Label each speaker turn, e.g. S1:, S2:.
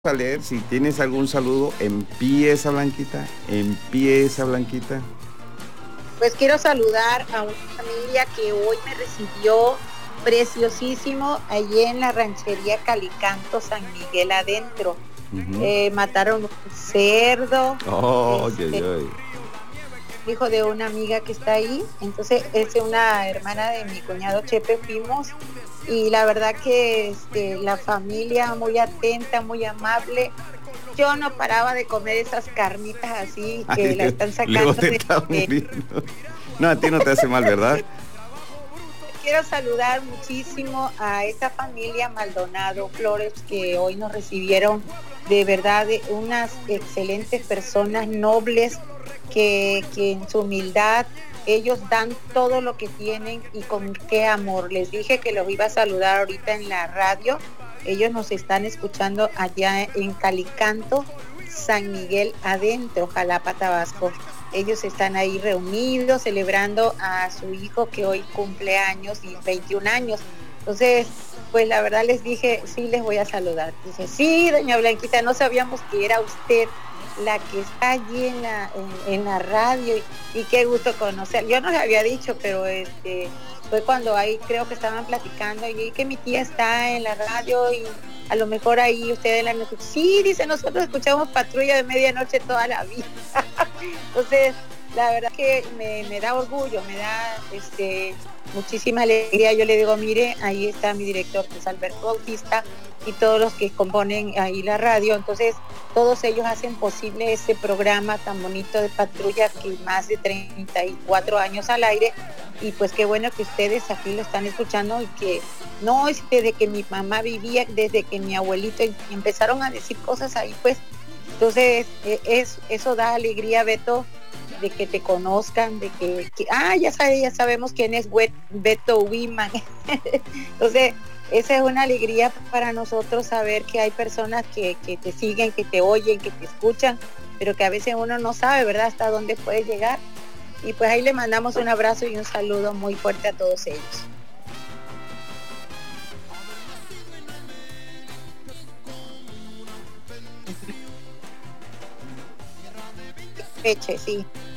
S1: a leer. Si tienes algún saludo, empieza Blanquita, empieza Blanquita.
S2: Pues quiero saludar a una familia que hoy me recibió preciosísimo allí en la ranchería Calicanto, San Miguel Adentro. Mataron un cerdo,
S1: Oh, ay.
S2: hijo de una amiga que está ahí. Entonces es una hermana de mi cuñado Chepe, fuimos, y la verdad que la familia muy atenta, muy amable. Yo no paraba de comer esas carnitas así que
S1: Ay,
S2: la están
S1: luego
S2: sacando
S1: te está muriendo. No, a ti no te hace mal, ¿verdad?
S2: Quiero saludar muchísimo a esta familia Maldonado Flores que hoy nos recibieron, de verdad, de unas excelentes personas nobles que en su humildad ellos dan todo lo que tienen y con qué amor. Les dije que los iba a saludar ahorita en la radio. Ellos nos están escuchando allá en Calicanto, San Miguel Adentro, Jalapa, Tabasco. Ellos están ahí reunidos celebrando a su hijo que hoy cumple años y 21 años. Entonces, pues la verdad les dije, sí, les voy a saludar. Dice, sí, doña Blanquita, no sabíamos que era usted la que está allí en la radio y qué gusto conocer. Yo no le había dicho, pero fue cuando ahí creo que estaban platicando y que mi tía está en la radio y a lo mejor ahí ustedes la noche. Sí, dice, nosotros escuchamos Patrulla de Medianoche toda la vida. Entonces, la verdad que me da orgullo, me da muchísima alegría. Yo le digo, mire, ahí está mi director, que es Alberto Bautista, y todos los que componen ahí la radio. Entonces, todos ellos hacen posible ese programa tan bonito de Patrulla, que más de 34 años al aire. Y pues qué bueno que ustedes aquí lo están escuchando y que no es desde que mi mamá vivía, desde que mi abuelito empezaron a decir cosas ahí, pues. Entonces, eso da alegría, Beto, de que te conozcan, de que ya sabemos quién es Beto Wiman. Entonces, esa es una alegría para nosotros saber que hay personas que te siguen, que te oyen, que te escuchan, pero que a veces uno no sabe, ¿verdad?, hasta dónde puede llegar. Y pues ahí le mandamos un abrazo y un saludo muy fuerte a todos ellos. Peche, sí.